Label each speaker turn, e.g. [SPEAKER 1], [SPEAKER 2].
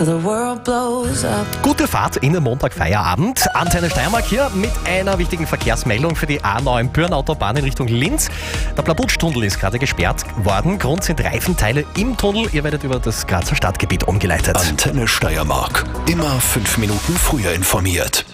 [SPEAKER 1] The world blows up.
[SPEAKER 2] Gute Fahrt in den Montagfeierabend. Antenne Steiermark hier mit einer wichtigen Verkehrsmeldung für die A9 Bürn-Autobahn in Richtung Linz. Der Plabutsch-Tunnel ist gerade gesperrt worden. Grund sind Reifenteile im Tunnel. Ihr werdet über das Grazer Stadtgebiet umgeleitet.
[SPEAKER 3] Antenne Steiermark. Immer 5 Minuten früher informiert.